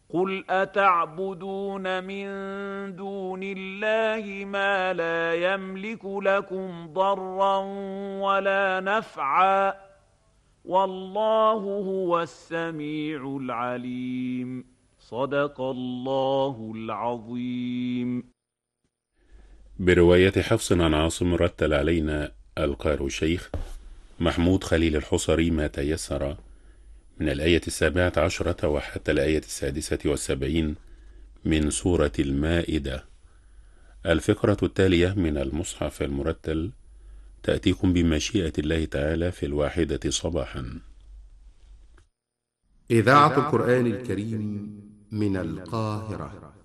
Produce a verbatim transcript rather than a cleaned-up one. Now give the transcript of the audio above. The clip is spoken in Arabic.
قل أتعبدون من دون الله ما لا يملك لكم ضرا ولا نفعا والله هو السميع العليم. صدق الله العظيم. برواية حفص عن عاصم رتل علينا القارئ الشيخ محمود خليل الحصري ما تيسر من الآية السابعة عشرة وحتى الآية السادسة والسبعين من سورة المائدة. الفقرة التالية من المصحف المرتل تأتيكم بمشيئة الله تعالى في الواحدة صباحا. إذاعة القرآن الكريم من القاهرة.